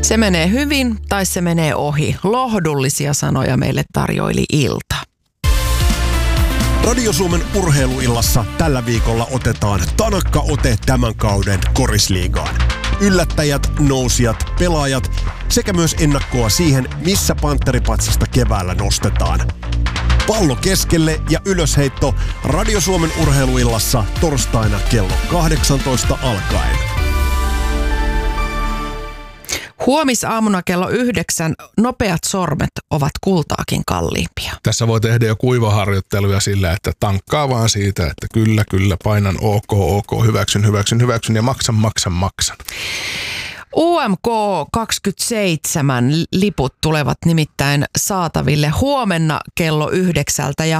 Se menee hyvin tai se menee ohi. Lohdullisia sanoja meille tarjoili ilta. Radio Suomen urheiluillassa tällä viikolla otetaan tanakka ote tämän kauden korisliigaan. Yllättäjät, nousijat, pelaajat sekä myös ennakkoa siihen, missä pantteripatsasta keväällä nostetaan. Pallo keskelle ja ylösheitto Radio Suomen urheiluillassa torstaina kello 18 alkaen. Huomisaamuna kello 9 nopeat sormet ovat kultaakin kalliimpia. Tässä voi tehdä jo kuivaharjoitteluja sillä, että tankkaa vaan siitä, että kyllä, painan ok, hyväksyn ja maksan. UMK 27 liput tulevat nimittäin saataville huomenna kello 9 ja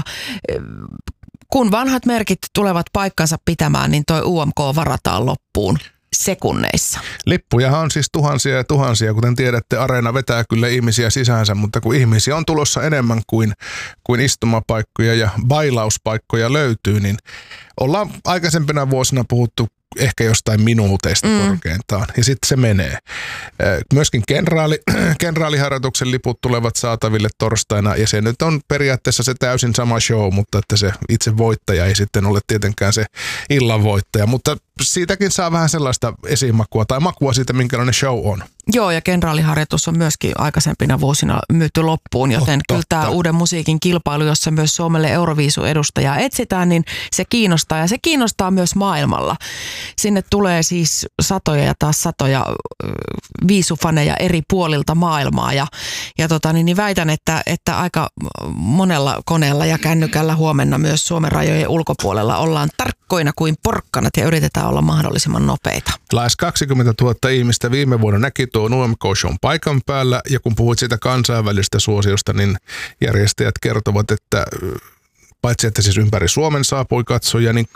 kun vanhat merkit tulevat paikkansa pitämään, niin toi UMK varataan loppuun sekunneissa. Lippujahan on siis tuhansia ja tuhansia, kuten tiedätte, areena vetää kyllä ihmisiä sisäänsä, mutta kun ihmisiä on tulossa enemmän kuin istumapaikkoja ja bailauspaikkoja löytyy, niin ollaan aikaisempina vuosina puhuttu ehkä jostain minuuteista korkeintaan, ja sitten se menee. Myöskin kenraaliharjoituksen liput tulevat saataville torstaina, ja se nyt on periaatteessa se täysin sama show, mutta että se itse voittaja ei sitten ole tietenkään se illan voittaja, mutta siitäkin saa vähän sellaista esimakua tai makua siitä, minkälainen show on. Joo, ja kenraaliharjoitus on myöskin aikaisempina vuosina myyty loppuun, joten kyllä tämä uuden musiikin kilpailu, jossa myös Suomelle Euroviisu-edustajaa etsitään, niin se kiinnostaa, ja se kiinnostaa myös maailmalla. Sinne tulee siis satoja ja taas satoja viisufaneja eri puolilta maailmaa, ja väitän, että aika monella koneella ja kännykällä huomenna myös Suomen rajojen ulkopuolella ollaan tarkkoina kuin porkkanat ja yritetään olla mahdollisimman nopeita. Lähes 20 000 ihmistä viime vuonna näki tuon UMK-shown paikan päällä, ja kun puhuit siitä kansainvälistä suosiosta, niin järjestäjät kertovat, että paitsi että siis ympäri Suomen saapui katsojia, niin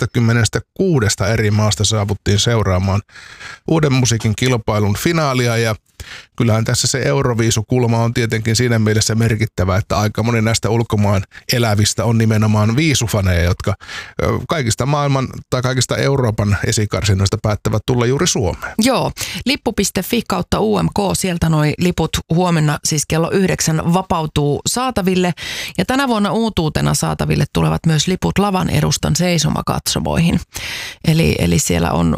26 eri maasta saavuttiin seuraamaan uuden musiikin kilpailun finaalia, ja kyllähän tässä se Euroviisukulma on tietenkin siinä mielessä merkittävä, että aika moni näistä ulkomaan elävistä on nimenomaan viisufaneja, jotka kaikista maailman tai kaikista Euroopan esikarsinnoista päättävät tulla juuri Suomeen. Joo, lippu.fi kautta UMK, sieltä noi liput huomenna siis kello 9 vapautuu saataville, ja tänä vuonna uutuutena saataville tulevat myös liput lavan edustan seisomakatsomoihin. Eli siellä on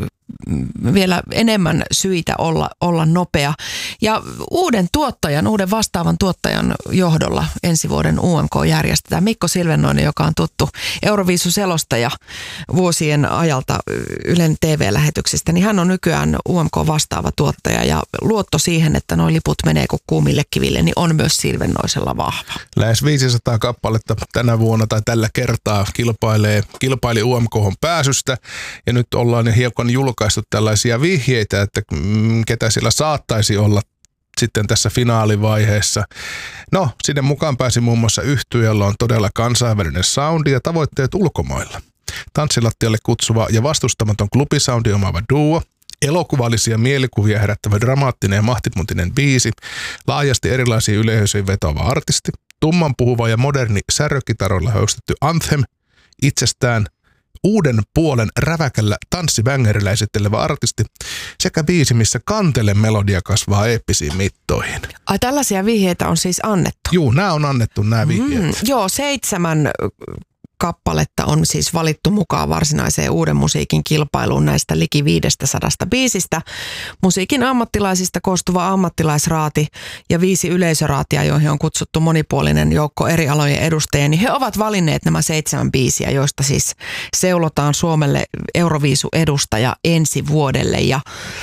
vielä enemmän syitä olla nopea. Ja uuden vastaavan tuottajan johdolla ensi vuoden UMK järjestetään. Mikko Silvennoinen, joka on tuttu Euroviisu-selostaja vuosien ajalta Ylen TV-lähetyksistä, niin hän on nykyään UMK vastaava tuottaja, ja luotto siihen, että nuo liput menee kuin kuumille kiville, niin on myös Silvennoisella vahva. Lähes 500 kappaletta tänä vuonna tai tällä kertaa kilpaili UMK:hon pääsystä, ja nyt ollaan jo hiukan julkaistu tällaisia vihjeitä, että ketä sillä saattaisi olla sitten tässä finaalivaiheessa. No, sinne mukaan pääsi muun muassa yhtye, jolla on todella kansainvälinen soundi ja tavoitteet ulkomailla. Tanssilattialle kutsuva ja vastustamaton klubisoundi omaava duo, elokuvallisia mielikuvia herättävä dramaattinen ja mahtipuntinen biisi, laajasti erilaisia yleisöihin vetoava artisti, tumman puhuva ja moderni särökitaroilla höystetty anthem, itsestään uuden puolen räväkällä tanssibängerillä esittelevä artisti sekä biisi, missä kantele melodia kasvaa eeppisiin mittoihin. Ai, tällaisia vihjeitä on siis annettu? Juu, nämä on annettu nämä vihjeet. Joo, 7 kappaletta on siis valittu mukaan varsinaiseen uuden musiikin kilpailuun näistä liki 500 biisistä. Musiikin ammattilaisista koostuva ammattilaisraati ja 5 yleisöraatia, joihin on kutsuttu monipuolinen joukko eri alojen edustajia, niin he ovat valinneet nämä 7 biisiä, joista siis seulotaan Suomelle Euroviisu-edustaja ensi vuodelle. Ja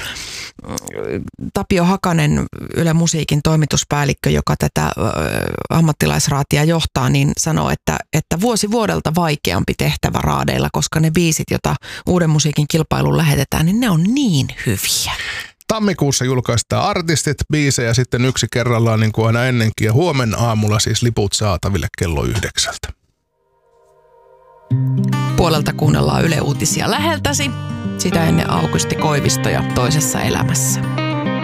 Tapio Hakanen, Yle Musiikin toimituspäällikkö, joka tätä ammattilaisraatia johtaa, niin sanoo, että vuosi vuodelta vaikeampi tehtävä raadeilla, koska ne biisit, joita uuden musiikin kilpailuun lähetetään, niin ne on niin hyviä. Tammikuussa julkaistaan artistit, biisejä sitten yksi kerrallaan niin kuin aina ennenkin, ja huomenna aamulla siis liput saataville kello 9. Puolelta kuunnellaan Yle Uutisia läheltäsi. Sitä ennen Aukusti Koivisto ja Toisessa elämässä.